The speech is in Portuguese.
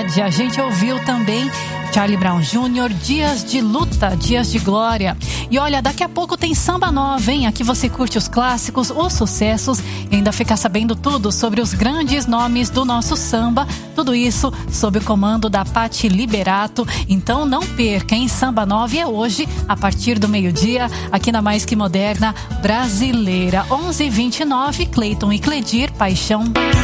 Liberdade. A gente ouviu também Charlie Brown Jr., Dias de Luta, Dias de Glória. E olha, daqui a pouco tem samba nova, hein? Aqui você curte os clássicos, os sucessos e ainda fica sabendo tudo sobre os grandes nomes do nosso samba. Tudo isso sob o comando da Patti Liberato. Então não perca, hein? Samba nova é hoje, a partir do meio-dia, aqui na Mais Que Moderna Brasileira. 11h29, Cleiton e Cledir, Paixão.